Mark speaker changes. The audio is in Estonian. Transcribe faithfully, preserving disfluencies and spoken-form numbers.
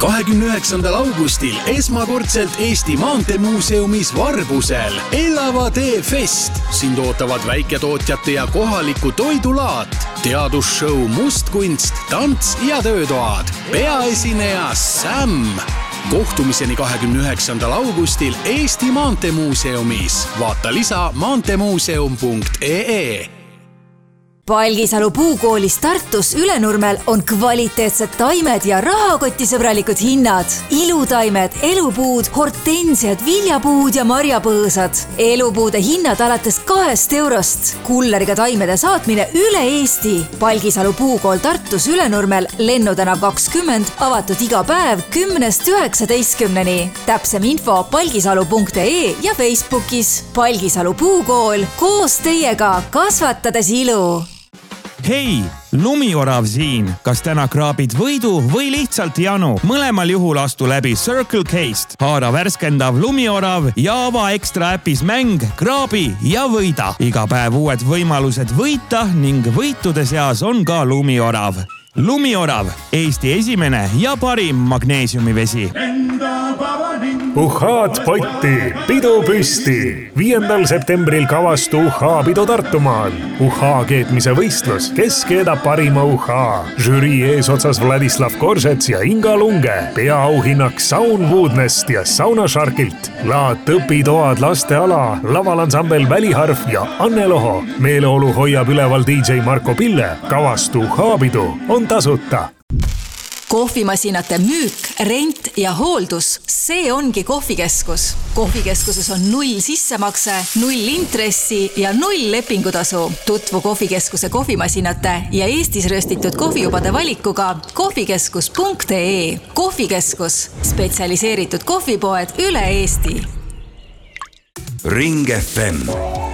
Speaker 1: kahekümne üheksandal augustil esmakordselt Eesti Maanteemuuseumis Varbusel Elava tee fest. Sind ootavad väiketootjate ja kohaliku toidulaat, teadusshow Mustkunst, tants ja töötoad. Peaesineja Sam. Kohtumiseni kahekümne üheksandal augustil Eesti Maanteemuuseumis. Vaata lisa maanteemuuseum punkt ee.
Speaker 2: Palgisalu puukoolis Tartus Ülenurmel on kvaliteetsed taimed ja rahakotisõbralikud hinnad. Ilutaimed, elupuud, hortensiad, viljapuud ja marjapõõsad. Elupuude hinnad alates kahest eurost. Kulleriga taimede saatmine üle Eesti. Palgisalu puukool Tartus Ülenurmel, Lennutänav kakskümmend, avatud iga päev kümnest üheksateistkümneni. Täpsem info palgisalu punkt ee ja Facebookis. Palgisalu puukool, koos teiega kasvatades ilu.
Speaker 3: Hei, Lumiorav siin. Kas täna kraabid võidu või lihtsalt janu? Mõlemal juhul astu läbi Circle K'st. Haara värskendav Lumiorav ja ava ekstra äpis mäng, kraabi ja võida. Iga päev uued võimalused võita ning võitude seas on ka Lumiorav. Lumiorav, Eesti esimene ja parim magneesiumivesi.
Speaker 4: Uhhaad potti, pidu püsti. Viiendal septembril kavastu Uhhaa pidu Tartumaal. Uhhaa keetmise võistlus, kes keedab parima Uhhaa. Žürii eesotsas Vladislav Korsets ja Inga Lunge. Peaauhinnaks Saun Woodnest ja Sauna Sharkilt. Laat õpitoad lasteala, lavalansambel Väliharf ja Anne Loho. Meeleolu hoiab üleval D J Marko Pille. Kavastu Uhhaa pidu on tasuta.
Speaker 2: Kohvimasinate müük, rent ja hooldus, see ongi kohvikeskus. Kohvikeskuses on null sissemakse, null intressi ja null lepingutasu. Tutvu kohvikeskuse kohvimasinate ja Eestis röstitud kohvijubade valikuga kohvikeskus punkt ee. Kohvikeskus, spetsialiseeritud kohvipoed üle Eesti.
Speaker 5: Ring F M